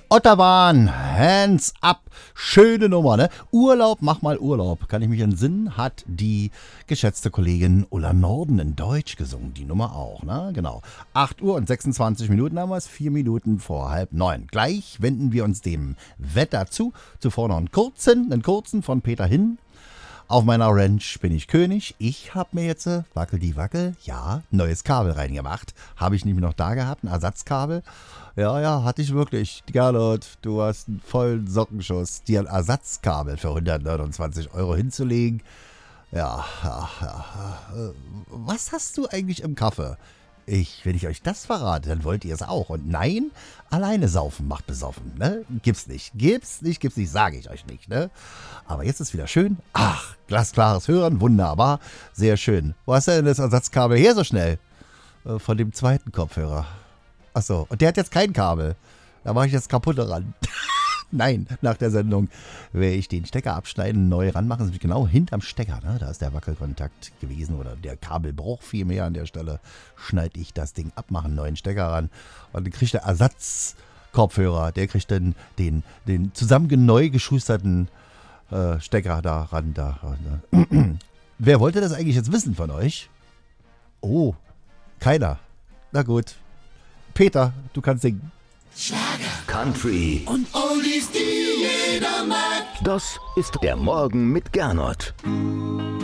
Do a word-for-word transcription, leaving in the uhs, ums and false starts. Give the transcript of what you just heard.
Otterwahn, Hands Up, schöne Nummer, ne? Urlaub, mach mal Urlaub, kann ich mich entsinnen, hat die geschätzte Kollegin Ulla Norden in Deutsch gesungen, die Nummer auch, ne? Genau. acht Uhr und sechsundzwanzig Minuten haben wir es, vier Minuten vor halb neun. Gleich wenden wir uns dem Wetter zu, zuvor noch einen kurzen, einen kurzen von Peter Hin. Auf meiner Ranch bin ich König. Ich habe mir jetzt, äh, wackel die Wackel, ja, neues Kabel reingemacht. Habe ich nämlich noch da gehabt, ein Ersatzkabel. Ja, ja, hatte ich wirklich. Gerlot, du hast einen vollen Sockenschuss. Dir ein Ersatzkabel für hundertneunundzwanzig Euro hinzulegen. Ja, ja, ja. Äh, Was hast du eigentlich im Kaffee? Ich, wenn ich euch das verrate, dann wollt ihr es auch. Und nein, alleine saufen macht besoffen, ne? Gibt's nicht. Gibt's nicht, gibt's nicht, sage ich euch nicht, ne? Aber jetzt ist wieder schön. Ach, glasklares Hören, wunderbar. Sehr schön. Wo hast du denn das Ersatzkabel her so schnell? Äh, Von dem zweiten Kopfhörer. Achso, und der hat jetzt kein Kabel. Da mache ich jetzt kaputt ran. Nein, nach der Sendung werde ich den Stecker abschneiden, neu ranmachen. Das ist genau hinterm Stecker, ne? Da ist der Wackelkontakt gewesen oder der Kabelbruch vielmehr an der Stelle. Schneide ich das Ding ab, mache einen neuen Stecker ran und dann kriegt der Ersatzkopfhörer, der kriegt dann den, den zusammen neu geschusterten äh, Stecker da ran. Da, ne? Wer wollte das eigentlich jetzt wissen von euch? Oh, keiner. Na gut. Peter, du kannst singen. Country Und Oldies, die jeder mag. Das ist der Morgen mit Gernot.